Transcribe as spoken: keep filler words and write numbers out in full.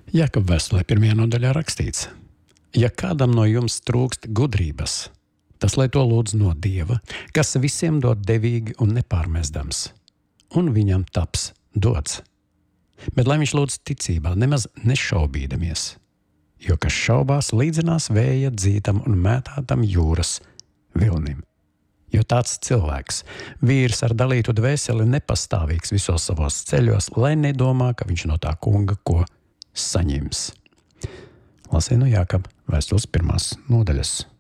Jākab vēstulē pirmajā nodaļā rakstīts: ja kādam no jums trūkst gudrības, tas lai to lūdz no Dieva, kas visiem dod devīgi un nepārmestams, un viņam taps dots. Bet lai viņš lūdz ticībā, nemaz nešaubīdamies, jo kas šaubās līdzinās vēja dzītam un mētātam jūras vilnim. Jo tāds cilvēks, vīrs ar dalītu dvēseli, nepastāvīgs visos savos ceļos, lai nedomā, ka viņš no tā kunga ko saņems. Lasīju no Jākaba vēstules pirmās nodaļas.